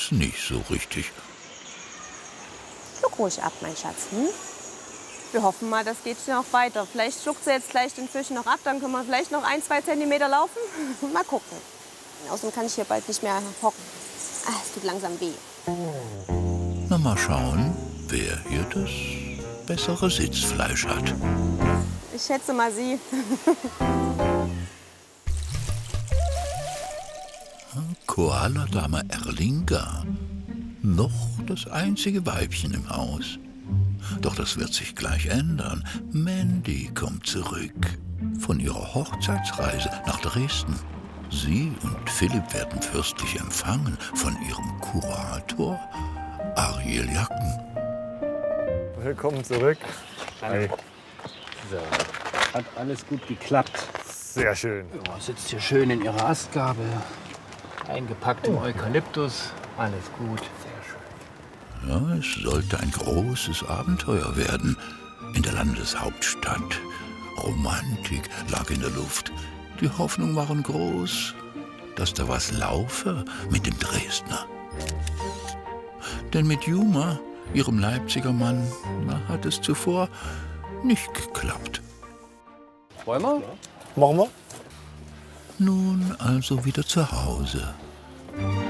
klapft's nicht so richtig. Schluck ruhig ab, mein Schatz. Wir hoffen mal, das geht noch weiter. Vielleicht schluckt sie jetzt gleich den Fisch noch ab, dann können wir vielleicht noch 1, 2 Zentimeter laufen. Mal gucken. Außerdem kann ich hier bald nicht mehr hocken. Es tut langsam weh. Na, mal schauen, wer hier das bessere Sitzfleisch hat. Ich schätze mal Sie. Koala-Dame Erlinga. Noch das einzige Weibchen im Haus. Doch das wird sich gleich ändern. Mandy kommt zurück von ihrer Hochzeitsreise nach Dresden. Sie und Philipp werden fürstlich empfangen von ihrem Kurator Ariel Jacken. Willkommen zurück. Hi. So, hat alles gut geklappt. Sehr schön. Ja, sitzt hier schön in ihrer Astgabel, eingepackt im Eukalyptus. Alles gut. Sehr schön. Ja, es sollte ein großes Abenteuer werden in der Landeshauptstadt. Romantik lag in der Luft. Die Hoffnungen waren groß, dass da was laufe mit dem Dresdner. Denn mit Juma, ihrem Leipziger Mann, hat es zuvor nicht geklappt. Wollen wir? Machen wir. Nun also wieder zu Hause.